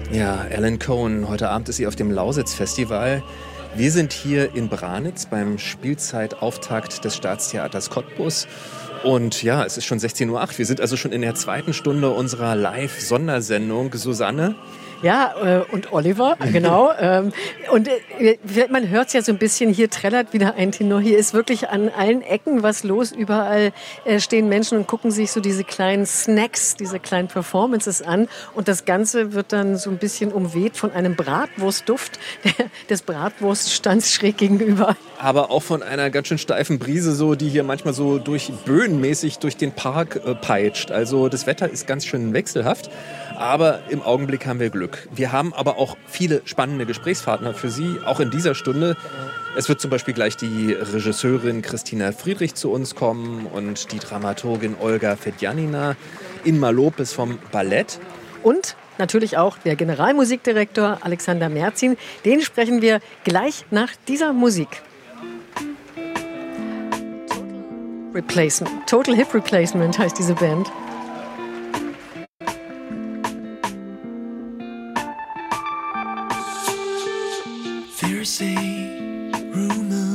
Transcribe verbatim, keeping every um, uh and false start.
Ja, Alan Cohen, heute Abend ist sie auf dem Lausitz-Festival. Wir sind hier in Branitz beim Spielzeitauftakt des Staatstheaters Cottbus. Und ja, es ist schon sechzehn Uhr acht. Wir sind also schon in der zweiten Stunde unserer Live-Sondersendung. Susanne? Ja, äh, und Oliver, genau. ähm, und äh, man hört es ja so ein bisschen, hier trällert wieder ein Tenor. Hier ist wirklich an allen Ecken was los. Überall äh, stehen Menschen und gucken sich so diese kleinen Snacks, diese kleinen Performances an. Und das Ganze wird dann so ein bisschen umweht von einem Bratwurstduft der, des Bratwurststands schräg gegenüber. Aber auch von einer ganz schön steifen Brise, so, die hier manchmal so durch böenmäßig durch den Park äh, peitscht. Also das Wetter ist ganz schön wechselhaft. Aber im Augenblick haben wir Glück. Wir haben aber auch viele spannende Gesprächspartner für Sie, auch in dieser Stunde. Es wird zum Beispiel gleich die Regisseurin Christina Friedrich zu uns kommen und die Dramaturgin Olga Fedjanina, Inma Lopez vom Ballett. Und natürlich auch der Generalmusikdirektor Alexander Merzin. Den sprechen wir gleich nach dieser Musik. Replacement. Total Hip Replacement heißt diese Band. There's a rumor